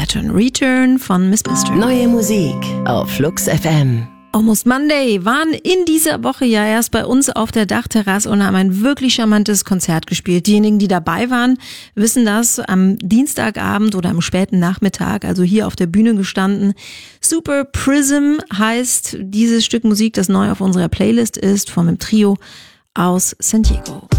Return. Return von Miss Mister. Neue Musik auf Flux FM. Almost Monday waren in dieser Woche ja erst bei uns auf der Dachterrasse und haben ein wirklich charmantes Konzert gespielt. Diejenigen, die dabei waren, wissen das, am Dienstagabend oder am späten Nachmittag, also hier auf der Bühne gestanden. Super Prism heißt dieses Stück Musik, das neu auf unserer Playlist ist, von einem Trio aus San Diego.